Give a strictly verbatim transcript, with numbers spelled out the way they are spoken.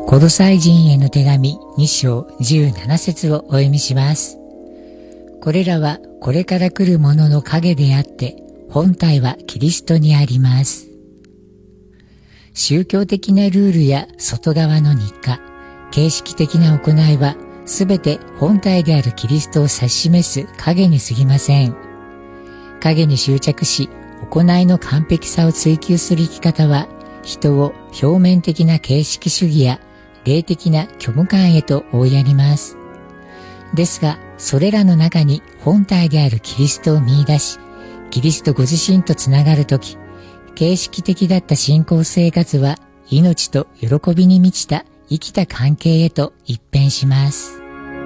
コロサイ人への手紙に章じゅうなな節をお読みします。これらはこれから来るものの影であって、本体はキリストにあります。宗教的なルールや外側の日課、形式的な行いは、すべて本体であるキリストを指し示す影に過ぎません。影に執着し、行いの完璧さを追求する生き方は、人を表面的な形式主義や霊的な虚無感へと追いやります。ですが、それらの中に本体であるキリストを見出し、キリストご自身とつながるとき、形式的だった信仰生活は命と喜びに満ちた生きた関係へと一変します。